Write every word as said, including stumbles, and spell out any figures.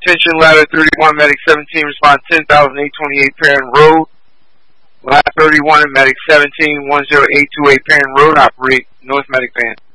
attention, ladder thirty-one, medic seventeen, respond ten thousand eight hundred twenty-eight Perrin Road. Ladder thirty-one and medic seventeen, one zero eight two eight Perrin Road, operate North Medic Van.